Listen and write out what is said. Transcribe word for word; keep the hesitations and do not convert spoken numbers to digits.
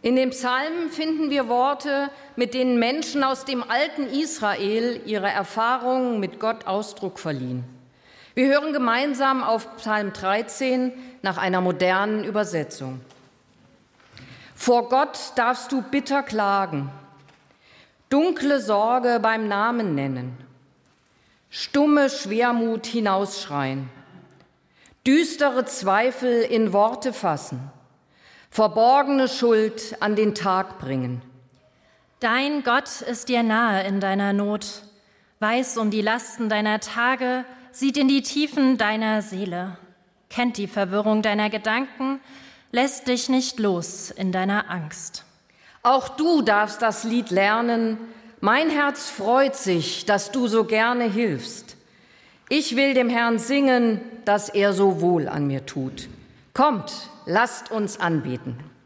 In den Psalmen finden wir Worte, mit denen Menschen aus dem alten Israel ihre Erfahrungen mit Gott Ausdruck verliehen. Wir hören gemeinsam auf Psalm dreizehn nach einer modernen Übersetzung. Vor Gott darfst du bitter klagen, dunkle Sorge beim Namen nennen, stumme Schwermut hinausschreien, düstere Zweifel in Worte fassen, verborgene Schuld an den Tag bringen. Dein Gott ist dir nahe in deiner Not, weiß um die Lasten deiner Tage, sieht in die Tiefen deiner Seele, kennt die Verwirrung deiner Gedanken, lässt dich nicht los in deiner Angst. Auch du darfst das Lied lernen. Mein Herz freut sich, dass du so gerne hilfst. Ich will dem Herrn singen, dass er so wohl an mir tut. Kommt, lasst uns anbeten.